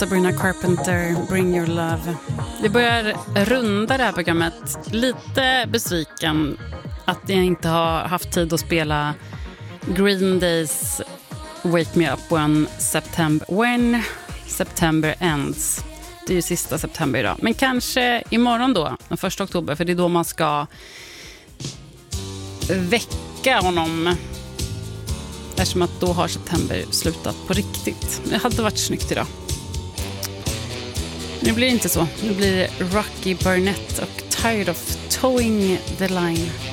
Sabrina Carpenter, Bring Your Love. Vi börjar runda det här programmet. Lite besviken att jag inte har haft tid att spela Green Days Wake Me Up When September Ends. Det är ju sista september idag. Men kanske imorgon då, den 1 oktober. För det är då man ska väcka honom. Eftersom att då har september slutat på riktigt. Det hade varit snyggt idag. Nu blir det inte så. Nu blir det Rocky Burnett och Tired of Towing the Line.